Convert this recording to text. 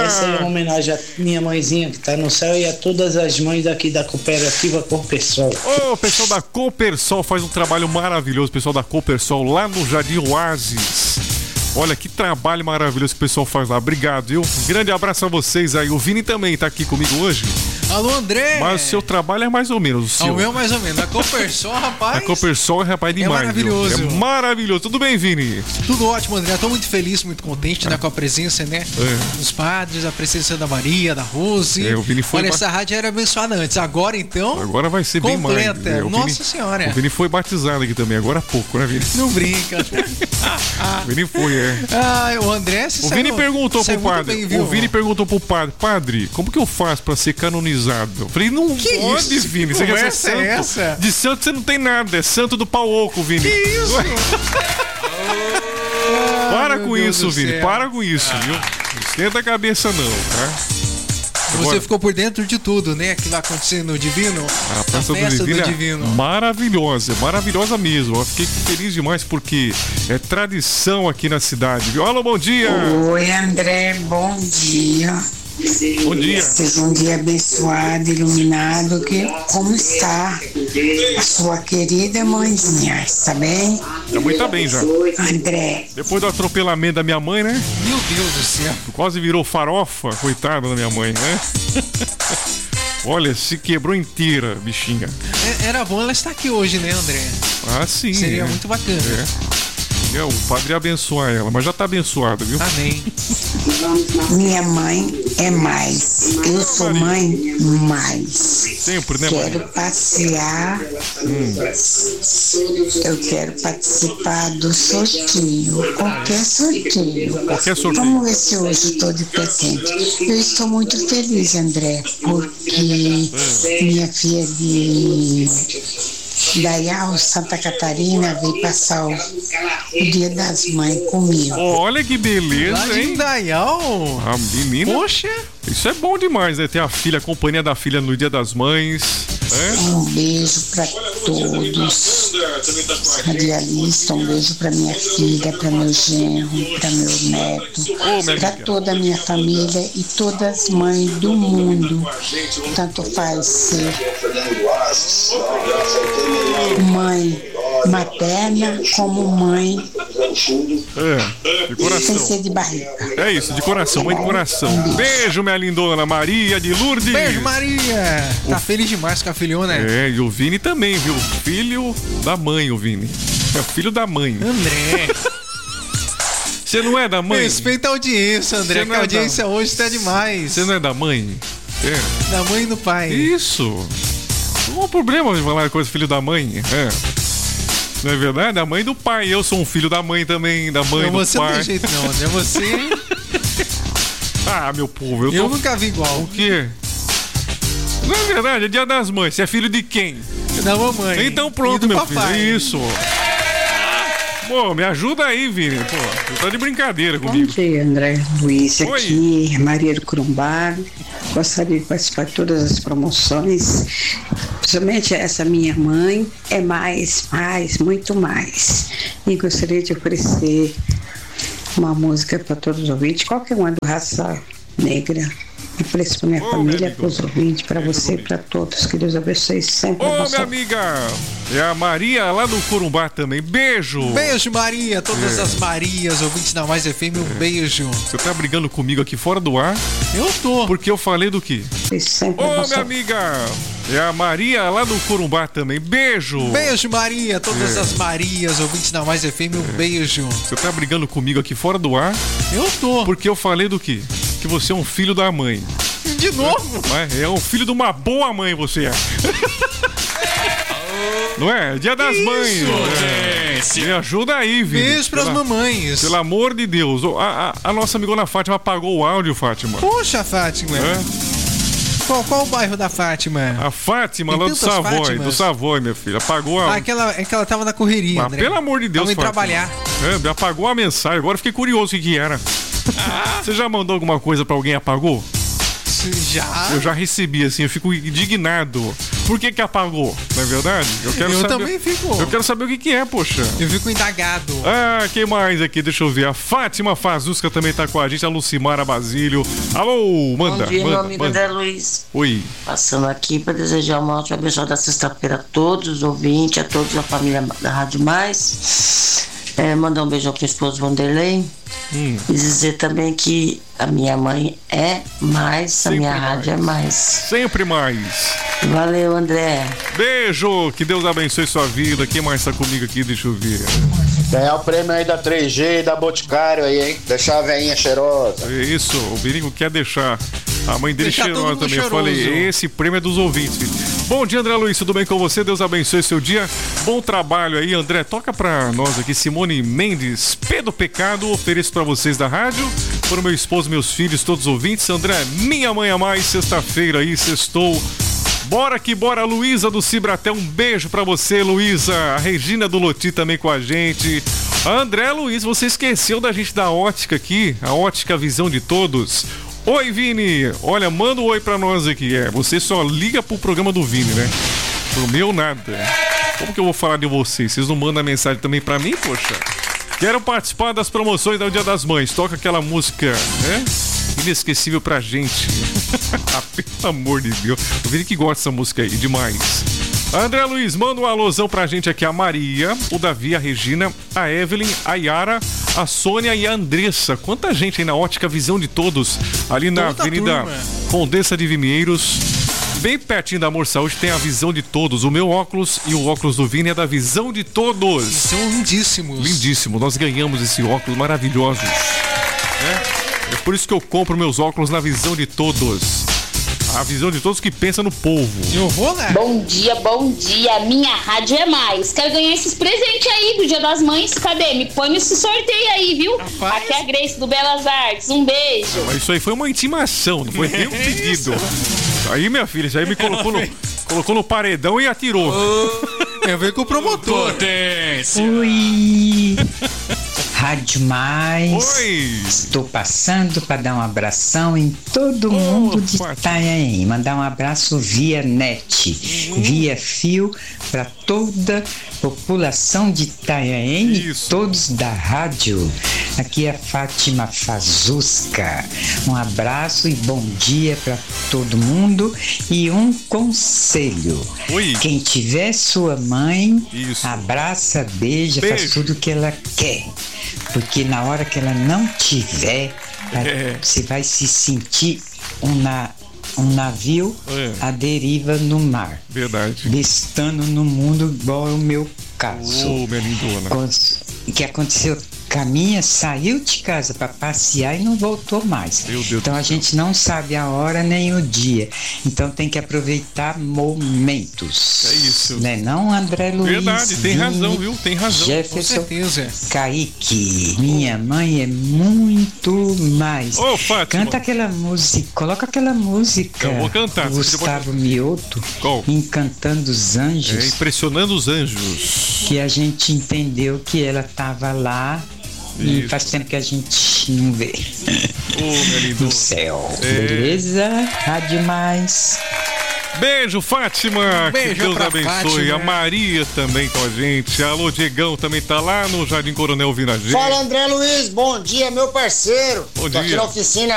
Vai ser em homenagem à minha mãezinha que tá no céu e a todas as mães aqui da cooperativa Copersol. O pessoal da Copersol faz um trabalho maravilhoso, pessoal da Copersol lá no Jardim Oasis. Olha que trabalho maravilhoso que o pessoal faz lá. Obrigado, viu? Um grande abraço a vocês aí. O Vini também tá aqui comigo hoje. Alô, André! Mas o seu trabalho é mais ou menos o seu. O meu mais ou menos. A Copersol, rapaz. A Copersol, rapaz, demais. É maravilhoso. Viu? É maravilhoso. Tudo bem, Vini? Tudo ótimo, André. Tô muito feliz, muito contente, né, com a presença, né? Dos padres, a presença da Maria, da Rose. O Vini foi. Olha, essa rádio era abençoada antes. Agora, então. Agora vai ser completa. Bem mais. Nossa Senhora. O Vini foi batizado aqui também, agora há pouco, né, Vini? Não brinca. O Vini foi, o André, o Vini perguntou pro padre. O Vini perguntou pro padre: Padre, como que eu faço pra ser canonizado? Eu falei, não que pode, isso? Vini. Você quer ser santo? É essa? De santo você não tem nada, é santo do pau oco, Vini. Que isso? Para com isso, Vini. Para com isso, viu? Não esquenta a cabeça, não, tá? Você ficou por dentro de tudo, né? Que vai acontecer no Divino. A festa do Divino é maravilhosa, maravilhosa mesmo. Eu fiquei feliz demais porque é tradição aqui na cidade, viu? Alô, bom dia! Oi, André, bom dia. Bom dia. Seja um dia abençoado, iluminado. Como está a sua querida mãezinha? Está bem? A mãe tá bem já. André. Depois do atropelamento da minha mãe, né? Meu Deus do céu. Quase virou farofa, coitada da minha mãe, né? Olha, se quebrou inteira, bichinha. Era bom ela estar aqui hoje, né, André? Ah, sim. Seria muito bacana. O padre ia abençoar ela, mas já tá abençoada, viu? Amém. Minha mãe é mais. Eu sou mãe mais. Sempre, né, Quero Maria? passear. Eu quero participar do sorteio. Qualquer sorteio. Qualquer sorteio. Vamos ver se hoje estou de presente. Eu estou muito feliz, André, porque minha filha de Dayal, Santa Catarina, veio passar o Dia das Mães comigo. Olha que beleza, lá hein? de Dayal. A menina. Poxa. Isso é bom demais, né? Ter a filha, a companhia da filha no Dia das Mães. Um beijo para todos. Radialista, um beijo para minha filha, para meu genro, para meu neto, para toda a minha família e todas as mães do mundo. Tanto faz ser mãe materna como mãe de coração. sem ser de barriga. É isso, de coração, mãe de coração. Beijo, minha lindona Maria de Lourdes. Beijo, Maria. Tá feliz demais com a filhona. E o Vini também, viu? Filho da mãe, o Vini. É filho da mãe. André. Você não é da mãe? Respeita a audiência, André, que a audiência hoje tá demais. Você não é da mãe? Da mãe e do pai. Isso. Não há problema de falar coisa filho da mãe. Não é verdade? Da mãe e do pai. Eu sou um filho da mãe também, da mãe e do pai. Você não tem jeito não, André. Você... Ah, meu povo, eu nunca vi igual. O quê? Não é verdade, é Dia das Mães. Você é filho de quem? Da mamãe. Então pronto, meu filho. Isso. Pô, me ajuda aí, Vini. Pô, você tá de brincadeira comigo. Bom dia, André Luiz. Aqui, Maria do Corumbá. Gostaria de participar de todas as promoções. Principalmente essa minha mãe é mais, muito mais. E gostaria de oferecer uma música para todos os ouvintes, qualquer uma do Raça Negra. E por isso para minha família, para os ouvintes, para você e para todos. Que Deus abençoe sempre. Minha amiga, é a Maria lá do Corumbá também. Beijo. Beijo, Maria. Todas as Marias, ouvintes da Mais FM, um beijo. Você tá brigando comigo aqui fora do ar? Eu tô. Porque eu falei do quê? Minha amiga, é a Maria lá do Corumbá também. Beijo. Beijo, Maria. Todas as Marias, ouvintes da Mais FM, um beijo. Você tá brigando comigo aqui fora do ar? Eu tô. Porque eu falei do quê? Que você é um filho da mãe. De novo? É um filho de uma boa mãe, você é. Não é? Dia das Mães. Me ajuda aí, Vini. Beijo pras mamães. Pelo amor de Deus. A nossa amigona Fátima apagou o áudio, Fátima. Poxa, Fátima. Qual o bairro da Fátima? A Fátima, lá do Savoy. Fátimas? Do Savoy, minha filha. Apagou a... É que ela tava na correria, André. Pelo amor de Deus, Fátima. Trabalhar. Apagou a mensagem. Agora fiquei curioso o que era. Você já mandou alguma coisa pra alguém e apagou? Já. Eu já recebi, assim, eu fico indignado. Por que apagou? Não é verdade? Eu também fico. Eu quero saber o que é, poxa. Eu fico indagado. Quem mais aqui? Deixa eu ver. A Fátima Fazusca também tá com a gente. A Lucimara Basílio. Alô, manda. Bom dia, manda, meu amigo manda. André Luiz. Oi. Passando aqui para desejar uma ótima abençoada sexta-feira a todos os ouvintes, a todos da família da Rádio Mais. Mandar um beijão pro esposo Vanderlei. E dizer também que a minha mãe é mais, Sempre a minha mais. rádio é mais. Sempre mais. Valeu, André. Beijo, que Deus abençoe sua vida. Quem mais tá comigo aqui? Deixa eu ver. Ganhar o prêmio aí da 3G e da Boticário aí, hein? Deixar a velhinha cheirosa. É isso, o Birico quer deixar a mãe dele Deixar todo cheirosa mundo também. cheiroso. Eu falei, esse prêmio é dos ouvintes, filho. Bom dia, André Luiz, tudo bem com você? Deus abençoe seu dia. Bom trabalho aí, André. Toca pra nós aqui, Simone Mendes, Pedro Pecado. Ofereço pra vocês da rádio, para o meu esposo, meus filhos, todos os ouvintes. André, minha mãe a mais, sexta-feira aí, sextou. Bora que bora, Luísa do Cibratel. Um beijo pra você, Luísa. A Regina do Loti também com a gente. André Luiz, você esqueceu da gente da ótica aqui, a ótica Visão de Todos. Oi, Vini. Olha, manda um oi pra nós aqui. Você só liga pro programa do Vini, né? Pro meu, nada. Como que eu vou falar de vocês? Vocês não mandam mensagem também pra mim, poxa? Quero participar das promoções do Dia das Mães. Toca aquela música, né? Inesquecível pra gente. Pelo amor de Deus. O Vini que gosta dessa música aí, demais. André Luiz, manda um alôzão pra gente aqui. A Maria, o Davi, a Regina, a Evelyn, a Yara, a Sônia e a Andressa. Quanta gente aí na ótica Visão de Todos. Ali na Toda Avenida turma. Condessa de Vimieiros. Bem pertinho da Amor Saúde tem a Visão de Todos. O meu óculos e o óculos do Vini é da Visão de Todos. São lindíssimos. Lindíssimo. Nós ganhamos esse óculos maravilhosos. É por isso que eu compro meus óculos na Visão de Todos. A Visão de Todos que pensa no povo. Eu vou lá. Bom dia, minha rádio é mais. Quero ganhar esses presentes aí do Dia das Mães. Cadê? Me põe nesse sorteio aí, viu? Rapaz. Aqui é a Grace do Belas Artes. Um beijo. Mas isso aí foi uma intimação, não foi nem um pedido. Aí, minha filha, isso aí me colocou no paredão e atirou. Eu venho com o promotor. Oi! Rádio Mais. Oi! Estou passando para dar um abração em todo mundo de Itanhaém. Mandar um abraço via net, via fio, para toda a população de Itanhaém e todos da rádio. Aqui é a Fátima Fazusca. Um abraço e bom dia para todo mundo. E um conselho. Oi. Quem tiver sua mãe, Isso. abraça, beija, Beijo. faz tudo o que ela quer. Porque na hora que ela não tiver, você vai se sentir um navio à deriva no mar. Verdade. Bestando no mundo igual é o meu caso. Minha lindona. O que aconteceu? Caminha, saiu de casa para passear e não voltou mais. Meu Deus Então do a céu. gente não sabe a hora nem o dia. Então tem que aproveitar momentos. É isso. Né não, André Luiz? Verdade, tem Vini, razão, viu? Tem razão. Com Jefferson, certeza. Kaique, minha mãe é muito mais. Ô, Fátima. Canta aquela música, coloca aquela música. Eu vou cantar, do você Gustavo Mioto, Qual? Encantando os Anjos, Impressionando os Anjos. que a gente entendeu que ela estava lá e Isso. faz tempo que a gente não vê Minha lindona. no céu. Beleza? Rádio Mais. Beijo, Fátima. Beijo que Deus pra abençoe. Fátima. A Maria também com a gente. Alô, Diegão também tá lá no Jardim Coronel Vinagê. Fala, André Luiz, bom dia, meu parceiro. Bom Tô dia. aqui na oficina